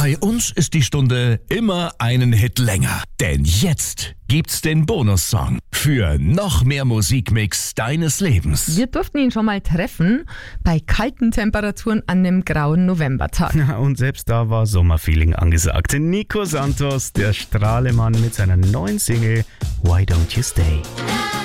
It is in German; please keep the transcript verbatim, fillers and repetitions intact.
Bei uns ist die Stunde immer einen Hit länger. Denn jetzt gibt's den Bonussong für noch mehr Musikmix deines Lebens. Wir durften ihn schon mal treffen bei kalten Temperaturen an einem grauen Novembertag. Ja, und selbst da war Sommerfeeling angesagt. Nico Santos, der Strahlemann mit seiner neuen Single Why Don't You Stay.